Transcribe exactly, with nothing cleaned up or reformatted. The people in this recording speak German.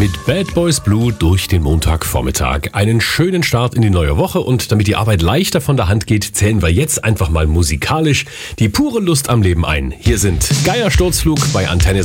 Mit Bad Boys Blue durch den Montagvormittag. Einen schönen Start in die neue Woche und damit die Arbeit leichter von der Hand geht, zählen wir jetzt einfach mal musikalisch die pure Lust am Leben ein. Hier sind Geiersturzflug bei Antenne